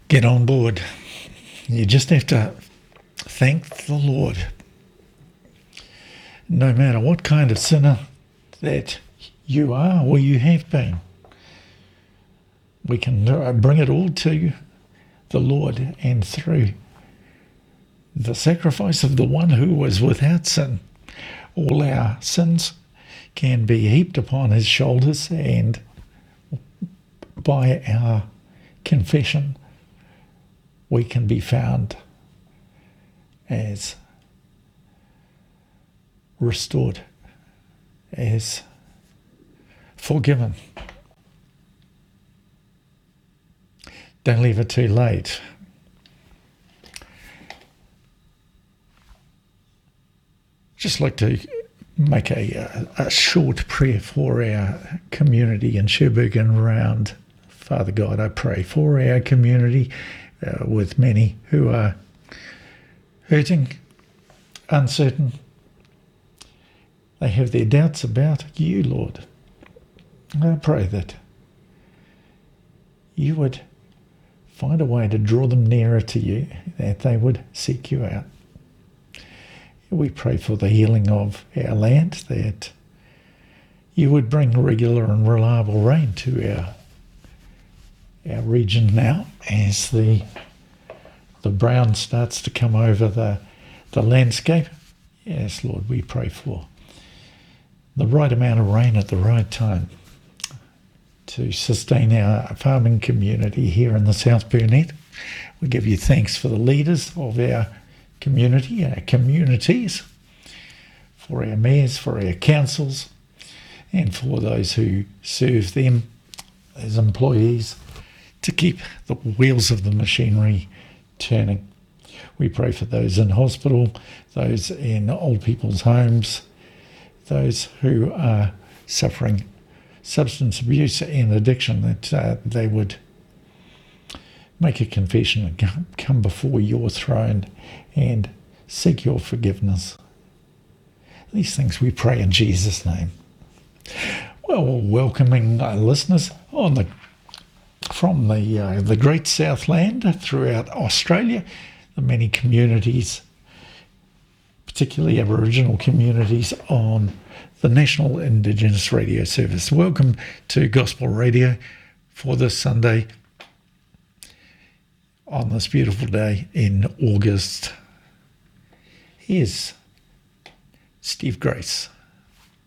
Get on board. You just have to thank the Lord. No matter what kind of sinner that you are or you have been, we can bring it all to the Lord, and through the sacrifice of the one who was without sin, all our sins can be heaped upon his shoulders, and by our confession we can be found as restored, as forgiven. Don't leave it too late. Just like to make a short prayer for our community in Cherbourg and around. Father God, I pray for our community with many who are hurting, uncertain. They have their doubts about you, Lord. I pray that you would find a way to draw them nearer to you, that they would seek you out. We pray for the healing of our land, that you would bring regular and reliable rain to our region now, as the brown starts to come over the landscape. Yes, Lord, we pray for the right amount of rain at the right time to sustain our farming community here in the South Burnett. We give you thanks for the leaders of our community, our communities, for our mayors, for our councils, and for those who serve them as employees to keep the wheels of the machinery turning. We pray for those in hospital, those in old people's homes, those who are suffering substance abuse and addiction, that they would make a confession and come before your throne and seek your forgiveness. These things we pray in Jesus' name. Well, welcoming listeners from the great Southland throughout Australia, the many communities, particularly Aboriginal communities, on the National Indigenous Radio Service. Welcome to Gospel Radio for this Sunday on this beautiful day in August. Here's Steve Grace.